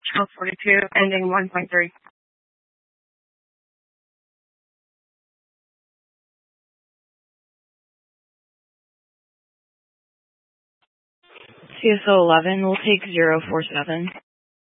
1242, ending 1.3. CSO 11 will take 047.